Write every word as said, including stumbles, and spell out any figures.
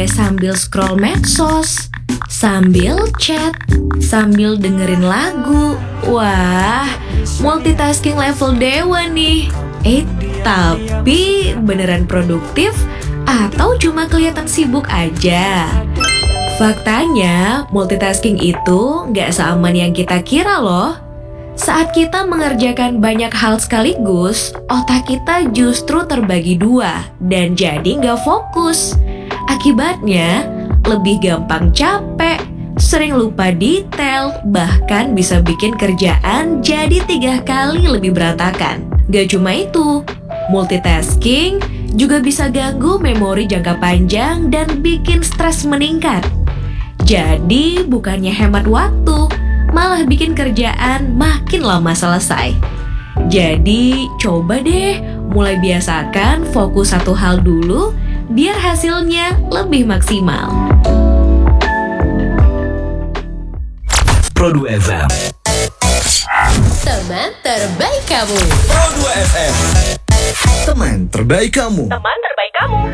gue sambil scroll medsos, sambil chat, sambil dengerin lagu. Wah, multitasking level dewa nih. Eh, tapi beneran produktif atau cuma kelihatan sibuk aja? Faktanya, multitasking itu nggak seaman yang kita kira loh. Saat kita mengerjakan banyak hal sekaligus, otak kita justru terbagi dua dan jadi nggak fokus. Akibatnya, lebih gampang capek, sering lupa detail, bahkan bisa bikin kerjaan jadi tiga kali lebih berantakan. Gak cuma itu, multitasking juga bisa ganggu memori jangka panjang dan bikin stres meningkat. Jadi bukannya hemat waktu, malah bikin kerjaan makin lama selesai. Jadi coba deh mulai biasakan fokus satu hal dulu biar hasilnya lebih maksimal. Pro dua F M, teman terbaik kamu. Pro dua F M, teman terbaik kamu. Teman terbaik kamu.